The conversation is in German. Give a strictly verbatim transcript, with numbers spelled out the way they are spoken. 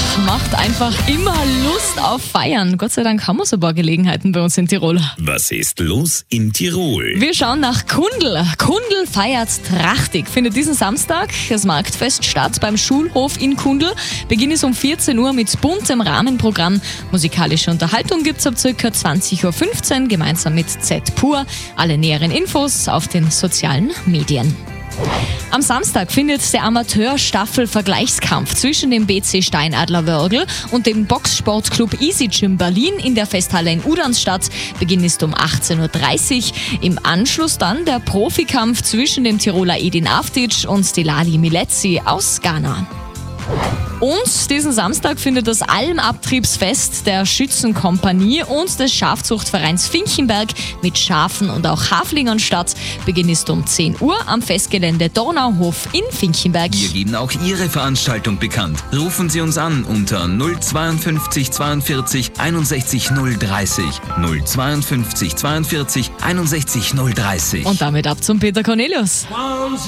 macht einfach immer Lust auf Feiern. Gott sei Dank haben wir so ein paar Gelegenheiten bei uns in Tirol. Was ist los in Tirol? Wir schauen nach Kundl. Kundl feiert trächtig. Findet diesen Samstag das Marktfest statt beim Schulhof in Kundl. Beginn ist um vierzehn Uhr mit buntem Rahmenprogramm. Musikalische Unterhaltung gibt's ab ca. zwanzig Uhr fünfzehn gemeinsam mit Z Pur. Alle näheren Infos auf den sozialen Medien. Am Samstag findet der Amateur-Staffel-Vergleichskampf zwischen dem B C Steinadler Wörgl und dem Boxsportclub Easy Gym Berlin in der Festhalle in Udans statt. Beginn ist um achtzehn Uhr dreißig. Im Anschluss dann der Profikampf zwischen dem Tiroler Edin Avdic und Delali Milezi aus Ghana. Und diesen Samstag findet das Almabtriebsfest der Schützenkompanie und des Schafzuchtvereins Finchenberg mit Schafen und auch Haflingern statt. Beginn ist um zehn Uhr am Festgelände Donauhof in Finchenberg. Wir geben auch Ihre Veranstaltung bekannt. Rufen Sie uns an unter null zweiundfünfzig zweiundvierzig einundsechzig null dreißig. null zweiundfünfzig zweiundvierzig einundsechzig null dreißig. Und damit ab zum Peter Cornelius.